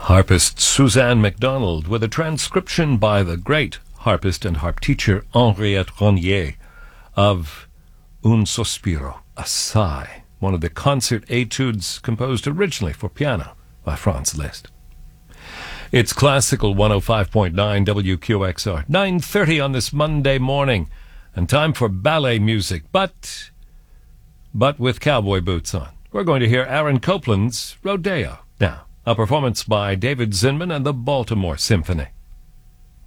Harpist Suzanne MacDonald with a transcription by the great harpist and harp teacher Henriette Ronnier of Un Sospiro, a sigh, one of the concert etudes composed originally for piano by Franz Liszt. It's Classical 105.9 WQXR, 9:30 on this Monday morning, and time for ballet music, but with cowboy boots on. We're going to hear Aaron Copland's Rodeo now, a performance by David Zinman and the Baltimore Symphony.